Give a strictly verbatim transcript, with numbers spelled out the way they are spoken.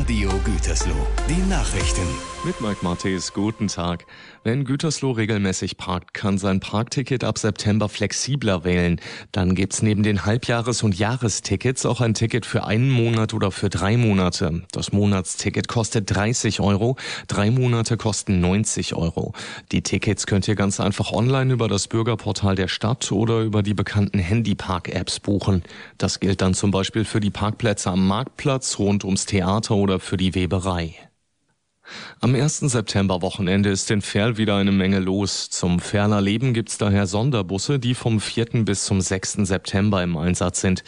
Radio Gütersloh. Die Nachrichten. Mit Mike Matthes, guten Tag. Wer in Gütersloh regelmäßig parkt, kann sein Parkticket ab September flexibler wählen. Dann gibt's neben den Halbjahres- und Jahrestickets auch ein Ticket für einen Monat oder für drei Monate. Das Monatsticket kostet dreißig Euro, drei Monate kosten neunzig Euro. Die Tickets könnt ihr ganz einfach online über das Bürgerportal der Stadt oder über die bekannten Handypark-Apps buchen. Das gilt dann zum Beispiel für die Parkplätze am Marktplatz, rund ums Theater oder für die Weberei. Am ersten September-Wochenende ist in Verl wieder eine Menge los. Zum Verler Leben gibt's daher Sonderbusse, die vom vierten bis zum sechsten September im Einsatz sind.